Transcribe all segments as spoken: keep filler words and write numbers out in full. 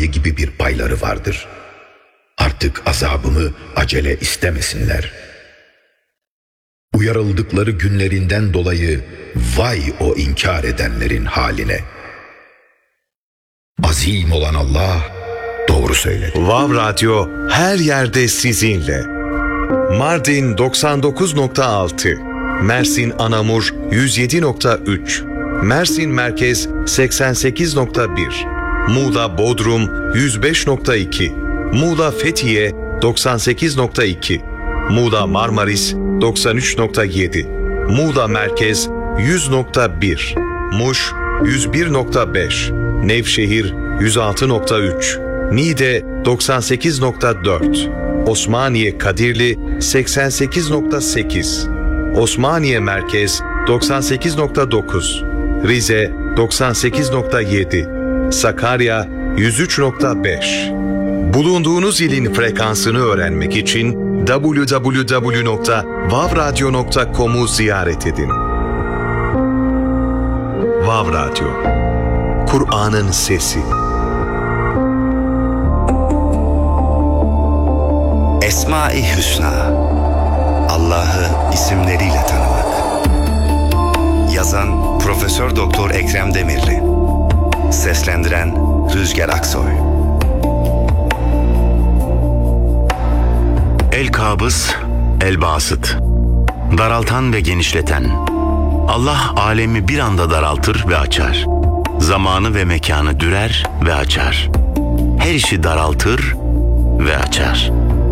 payı gibi bir payları vardır. Artık azabımı acele istemesinler. Uyarıldıkları günlerinden dolayı vay o inkar edenlerin haline. Azim olan Allah doğru söyledi. Vav Radyo her yerde sizinle. Mardin doksan dokuz nokta altı, Mersin Anamur yüz yedi nokta üç, Mersin Merkez seksen sekiz nokta bir, Muğla Bodrum yüz beş nokta iki, Muğla Fethiye doksan sekiz nokta iki, Muğla Marmaris doksan üç nokta yedi, Muğla Merkez yüz nokta bir, Muş yüz bir nokta beş, Nevşehir yüz altı nokta üç, Niğde doksan sekiz nokta dört, Osmaniye Kadirli seksen sekiz nokta sekiz, Osmaniye Merkez doksan sekiz nokta dokuz, Rize doksan sekiz nokta yedi, Sakarya yüz üç nokta beş. Bulunduğunuz ilin frekansını öğrenmek için double-u double-u double-u nokta vav radyo nokta com'u ziyaret edin. Vav Radyo, Kur'an'ın sesi. Esma-i Hüsna, Allah'ı isimleriyle tanımak. Yazan Profesör Doktor Ekrem Demirli. Seslendiren Rüzgar Aksoy. El-Kabız, El-Basıt. Daraltan ve genişleten. Allah alemi bir anda daraltır ve açar. Zamanı ve mekanı dürer ve açar. Her işi daraltır ve açar.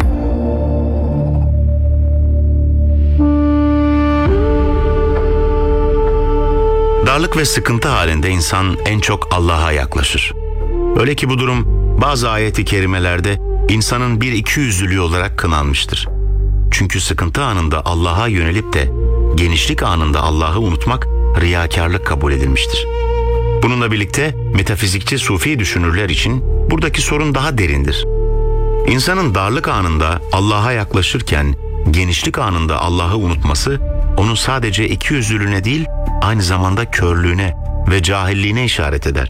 Darlık ve sıkıntı halinde insan en çok Allah'a yaklaşır. Öyle ki bu durum bazı ayet-i kerimelerde insanın bir ikiyüzlülüğü olarak kınanmıştır. Çünkü sıkıntı anında Allah'a yönelip de genişlik anında Allah'ı unutmak riyakarlık kabul edilmiştir. Bununla birlikte metafizikçi sufi düşünürler için buradaki sorun daha derindir. İnsanın darlık anında Allah'a yaklaşırken genişlik anında Allah'ı unutması onun sadece ikiyüzlülüğüne değil aynı zamanda körlüğüne ve cahilliğine işaret eder.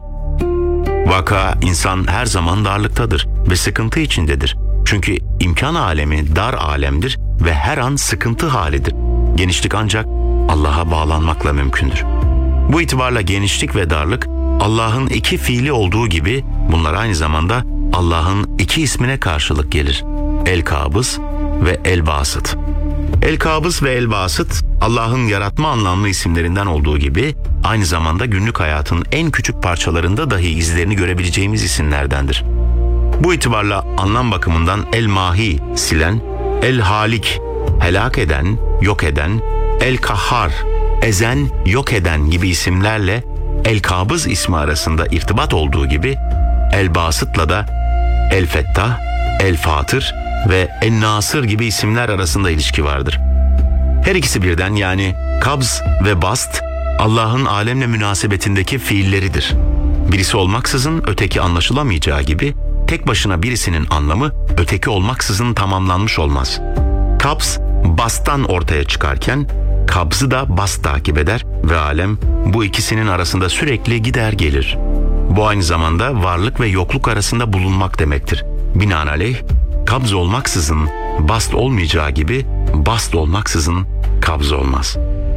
Vaka insan her zaman darlıktadır ve sıkıntı içindedir. Çünkü imkan alemi dar alemdir ve her an sıkıntı halidir. Genişlik ancak Allah'a bağlanmakla mümkündür. Bu itibarla genişlik ve darlık Allah'ın iki fiili olduğu gibi bunlar aynı zamanda Allah'ın iki ismine karşılık gelir. El-Kabız ve El-Basıt. El-Kabız ve El-Basıt Allah'ın yaratma anlamlı isimlerinden olduğu gibi aynı zamanda günlük hayatın en küçük parçalarında dahi izlerini görebileceğimiz isimlerdendir. Bu itibarla anlam bakımından El-Mahi silen, El-Halik helak eden, yok eden, El-Kahhar ezen, yok eden gibi isimlerle El-Kabız ismi arasında irtibat olduğu gibi El-Basıt'la da El-Fettah, El-Fatır ve En-Nasır gibi isimler arasında ilişki vardır. Her ikisi birden yani kabz ve bast Allah'ın alemle münasebetindeki fiilleridir. Birisi olmaksızın öteki anlaşılamayacağı gibi tek başına birisinin anlamı öteki olmaksızın tamamlanmış olmaz. Kabz basttan ortaya çıkarken kabzı da bast takip eder ve alem bu ikisinin arasında sürekli gider gelir. Bu aynı zamanda varlık ve yokluk arasında bulunmak demektir. Binaenaleyh kabz olmaksızın bast olmayacağı gibi bast olmaksızın kabz olmaz.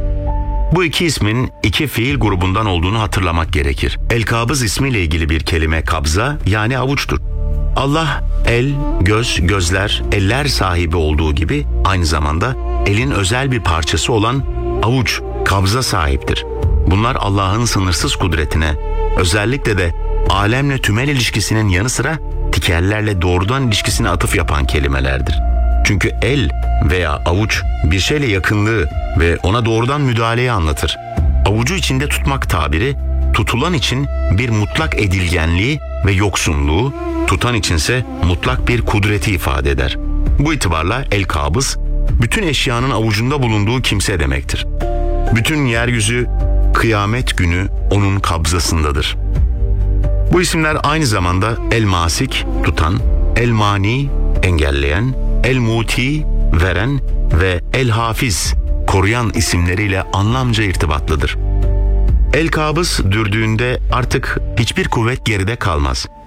Bu iki ismin iki fiil grubundan olduğunu hatırlamak gerekir. El-Kabız ismiyle ilgili bir kelime kabza yani avuçtur. Allah el, göz, gözler, eller sahibi olduğu gibi aynı zamanda elin özel bir parçası olan avuç, kabza sahiptir. Bunlar Allah'ın sınırsız kudretine, özellikle de alemle tümel ilişkisinin yanı sıra tikellerle doğrudan ilişkisine atıf yapan kelimelerdir. Çünkü el veya avuç bir şeyle yakınlığı ve ona doğrudan müdahaleyi anlatır. Avucu içinde tutmak tabiri, tutulan için bir mutlak edilgenliği ve yoksunluğu, tutan içinse mutlak bir kudreti ifade eder. Bu itibarla El-Kabız, bütün eşyanın avucunda bulunduğu kimse demektir. Bütün yeryüzü kıyamet günü onun kabzasındadır. Bu isimler aynı zamanda El-Masik, tutan, El-Mani, engelleyen, El-Muti, veren ve El-Hafiz, koruyan isimleriyle anlamca irtibatlıdır. El-Kabız dürdüğünde artık hiçbir kuvvet geride kalmaz.